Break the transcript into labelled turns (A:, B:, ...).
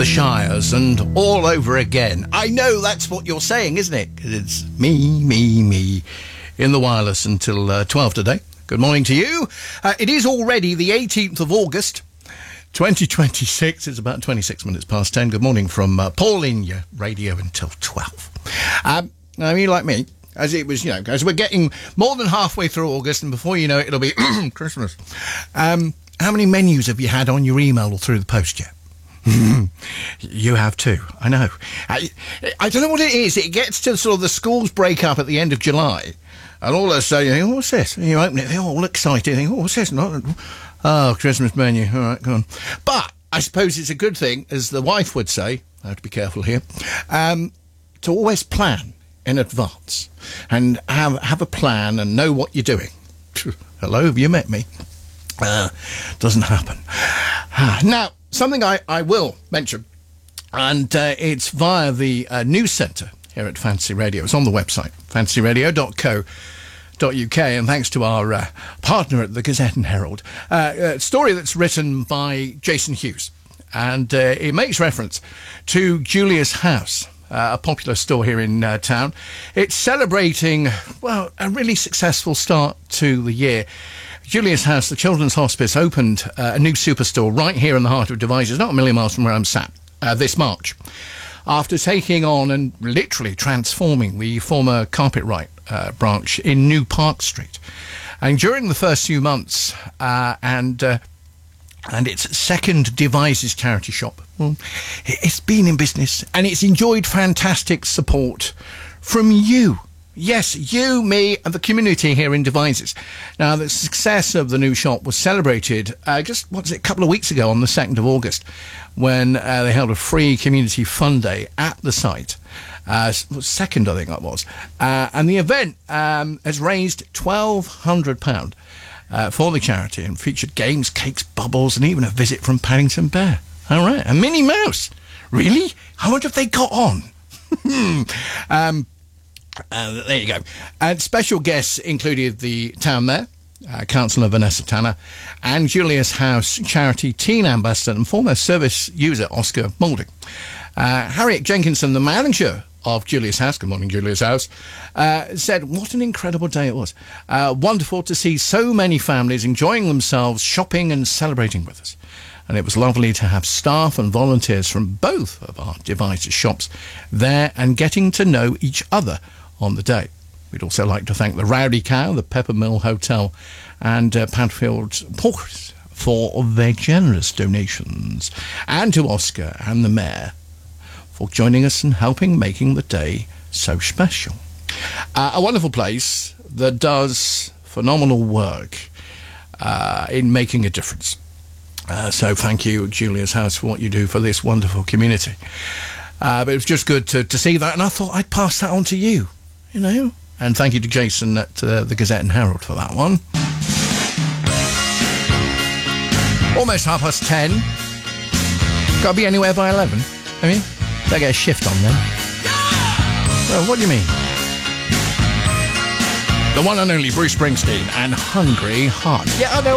A: the Shires and all over again. I know that's what you're saying, isn't it? 'Cause it's me in the wireless until 12 today. Good morning to you. It is already the 18th of August, 2026. It's about 26 minutes past 10. Good morning from Paul in your radio until 12. I mean, like me, as it was, as we're getting more than halfway through August, and before you know it, it'll be Christmas. How many menus have you had on your email or through the post yet? You have too, I know. I don't know what it is. It gets to sort of the schools break up at the end of July, and all of a sudden you think, oh, what's this? And you open it, they're all excited, you think, oh, what's this? Oh, Christmas menu, all right, go on. But I suppose it's a good thing, as the wife would say, I have to be careful here, to always plan in advance and have a plan and know what you're doing. Hello, have you met me? Doesn't happen. Now, something I will mention, and it's via the news centre here at Fantasy Radio. It's on the website, fantasyradio.co.uk, and thanks to our partner at the Gazette and Herald. A story that's written by Jason Hughes, and it makes reference to Julius House, a popular store here in town. It's celebrating, well, a really successful start to the year. Julius House, the Children's Hospice, opened a new superstore right here in the heart of Devizes, not a million miles from where I'm sat, this March, after taking on and literally transforming the former Carpetright branch in New Park Street. And during the first few months, and its second Devizes charity shop, well, it's been in business and it's enjoyed fantastic support from you. Yes, you, me, and the community here in Devizes. Now, the success of the new shop was celebrated a couple of weeks ago on the 2nd of August, when they held a free community fun day at the site. Second, I think that was. And the event has raised £1,200 for the charity and featured games, cakes, bubbles, and even a visit from Paddington Bear. All right, a Minnie Mouse. Really? How much have they got on? There you go. And special guests included the town mayor, Councillor Vanessa Tanner, and Julius House charity teen ambassador and former service user Oscar Moulding. Harriet Jenkinson, the manager of Julius House, good morning Julius House, said what an incredible day it was. Wonderful to see so many families enjoying themselves, shopping and celebrating with us. And it was lovely to have staff and volunteers from both of our Devizes shops there and getting to know each other on the day. We'd also like to thank the Rowdy Cow, the Peppermill Hotel and Padfield Porkers for their generous donations, and to Oscar and the Mayor for joining us and helping making the day so special. A wonderful place that does phenomenal work in making a difference. So thank you, Julius House, for what you do for this wonderful community. But it was just good to see that, and I thought I'd pass that on to you, And thank you to Jason at the Gazette and Herald for that one. Almost 10:30. Got to be anywhere by 11. I mean, don't get a shift on then. Well, what do you mean? The one and only Bruce Springsteen and Hungry Heart. Yeah, I know.